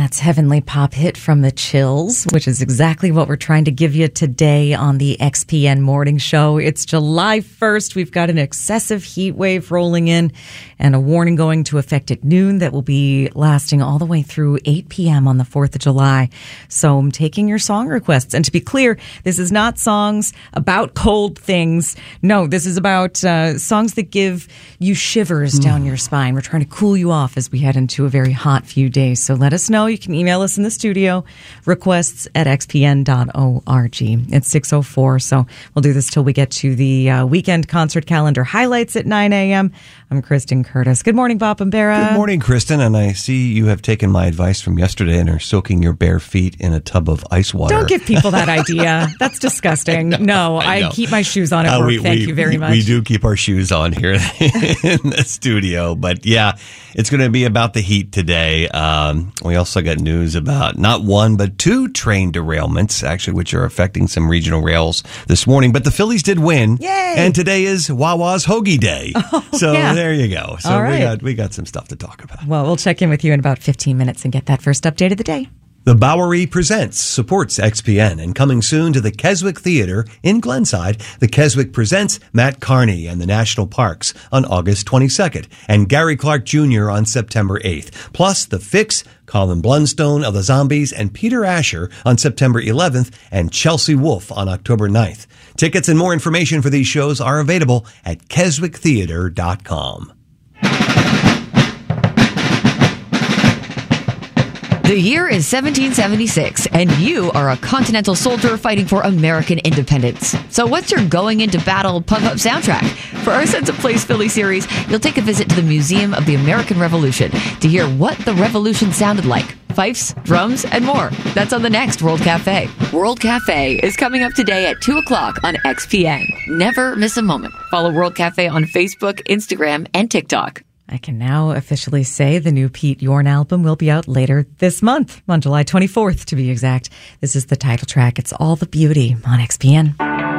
That's Heavenly Pop hit from the Chills, which is exactly what we're trying to give you today on the XPN Morning Show. It's July 1st. We've got an excessive heat wave rolling in and a warning going to effect at noon that will be lasting all the way through 8 p.m. on the 4th of July. So I'm taking your song requests. And to be clear, this is not songs about cold things. No, this is about songs that give you shivers down your spine. We're trying to cool you off as we head into a very hot few days. So let us know. You can email us in the studio, requests at xpn.org. It's 6:04, so we'll do this till we get to the weekend concert calendar highlights at 9 a.m. I'm Kristen Curtis. Good morning, Bob and Bera. Good morning, Kristen. And I see you have taken my advice from yesterday and are soaking your bare feet in a tub of ice water. Don't give people that idea. That's disgusting. No, I keep my shoes on at work. Thank you very much. We do keep our shoes on here in the studio. But yeah, it's going to be about the heat today. We also got news about not one, but two train derailments, actually, which are affecting some regional rails this morning. But the Phillies did win. Yay! And today is Wawa's Hoagie Day. So there you go. So right. we got some stuff to talk about. Well, we'll check in with you in about 15 minutes and get that first update of the day. The Bowery Presents supports XPN, and coming soon to the Keswick Theater in Glenside, the Keswick Presents Matt Carney and the National Parks on August 22nd, and Gary Clark Jr. on September 8th. Plus, The Fix, Colin Blunstone of the Zombies, and Peter Asher on September 11th, and Chelsea Wolfe on October 9th. Tickets and more information for these shows are available at keswicktheater.com. The year is 1776, and you are a Continental soldier fighting for American independence. So what's your going into battle pump-up soundtrack? For our Sense of Place Philly series, you'll take a visit to the Museum of the American Revolution to hear what the Revolution sounded like. Fifes, drums, and more. That's on the next World Cafe. World Cafe is coming up today at 2 o'clock on XPN. Never miss a moment. Follow World Cafe on Facebook, Instagram, and TikTok. I can now officially say the new Pete Yorn album will be out later this month, on July 24th to be exact. This is the title track. It's All the Beauty on XPN.